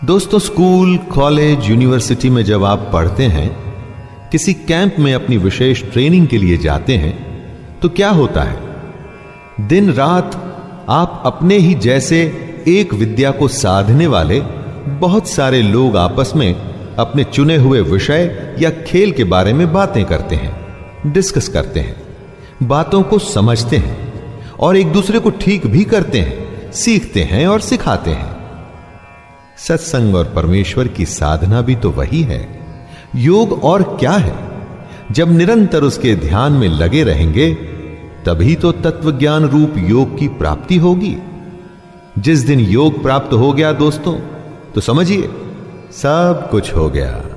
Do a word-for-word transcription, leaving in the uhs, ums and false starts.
दोस्तों, school, college, university में जब आप पढ़ते हैं, किसी कैंप में अपनी विशेष ट्रेनिंग के लिए जाते हैं, तो क्या होता है? दिन रात आप अपने ही जैसे एक विद्या को साधने वाले बहुत सारे लोग आपस में अपने चुने हुए विषय या खेल के बारे में बातें करते हैं, डिस्कस करते हैं, बातों को समझते हैं और एक दूसरे को ठीक भी करते हैं, सीखते हैं और सिखाते हैं। सत्संग और परमेश्वर की साधना भी तो वही है। योग और क्या है? जब निरंतर उसके ध्यान में लगे रहेंगे, तभी तो तत्वज्ञान रूप योग की प्राप्ति होगी। जिस दिन योग प्राप्त हो गया दोस्तों, तो समझिए सब कुछ हो गया।